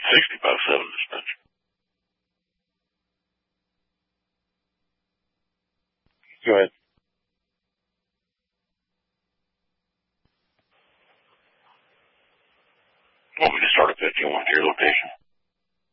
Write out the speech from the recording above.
65-7 dispatch. Go ahead. Want me to start a 51 to your location?